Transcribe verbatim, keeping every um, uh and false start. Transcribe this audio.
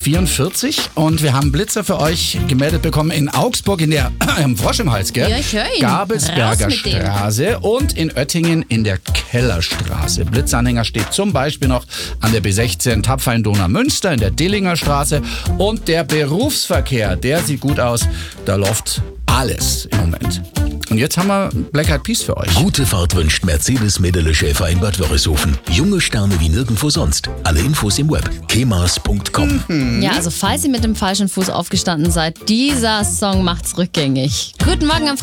vierundvierzig und wir haben Blitzer für euch gemeldet bekommen in Augsburg in der äh, Frosch im Hals, gell? Ja, ich höre ihn. Gabelsberger Raus mit dem. Straße und in Oettingen in der Kellerstraße. Blitzanhänger steht zum Beispiel noch an der B sechzehn Tapfein-Donau Münster in der Dillinger Straße und der Berufsverkehr, der sieht gut aus. Da läuft alles im Moment. Und jetzt haben wir Black Eyed Peas für euch. Gute Fahrt wünscht Mercedes Mädele Schäfer in Bad Wörishofen. Junge Sterne wie nirgendwo sonst. Alle Infos im Web. kemas punkt com. Ja, also falls ihr mit dem falschen Fuß aufgestanden seid, dieser Song macht's rückgängig. Guten Morgen am